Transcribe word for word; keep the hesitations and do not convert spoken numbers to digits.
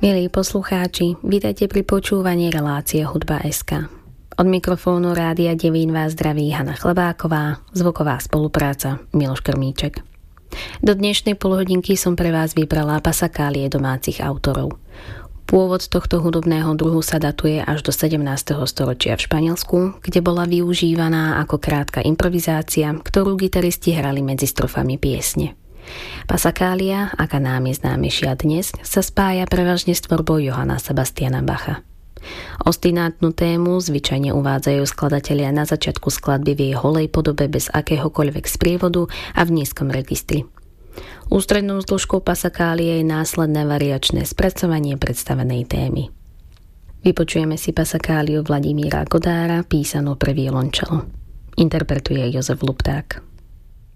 Milí poslucháči, vítajte pri počúvaní relácie Hudba bodka es ká. Od mikrofónu Rádia Devín vás zdraví Hana Chlebáková, zvuková spolupráca Miloš Krmíček. Do dnešnej polhodinky som pre vás vybrala pasakálie domácich autorov. Pôvod tohto hudobného druhu sa datuje až do sedemnásteho storočia v Španielsku, kde bola využívaná ako krátka improvizácia, ktorú gitaristi hrali medzi strofami piesne. Pasakália, aká nám je známejšia dnes, sa spája prevažne s tvorbou Johanna Sebastiana Bacha. Ostinátnu tému zvyčajne uvádzajú skladatelia na začiatku skladby v jej holej podobe bez akéhokoľvek sprievodu a v nízkom registri. Ústrednou zložkou pasakálie je následné variačné spracovanie predstavenej témy. Vypočujeme si pasakáliu Vladimíra Godára písanú pre violončelo. Interpretuje Jozef Lupták.